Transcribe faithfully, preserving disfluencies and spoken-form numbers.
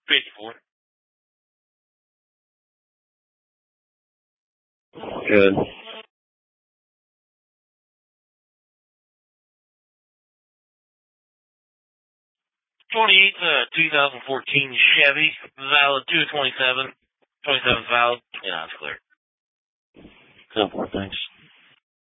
fifty-four. Good. twenty-eight, uh, two thousand fourteen Chevy, valid two twenty-seven. twenty-seven valid. Yeah, that's clear. Simple, thanks.